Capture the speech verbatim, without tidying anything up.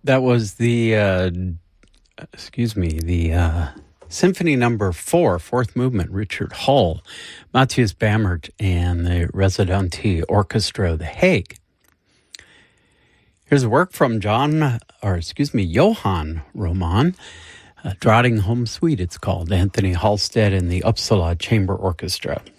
That was the, uh, excuse me, the uh, Symphony Number Four, Fourth Movement, Richard Hull, Matthias Bamert, and the Residenti Orchestra, The Hague. Here's a work from John, or excuse me, Johann Roman, uh, Drottningholm Suite, it's called, Anthony Halstead and the Uppsala Chamber Orchestra.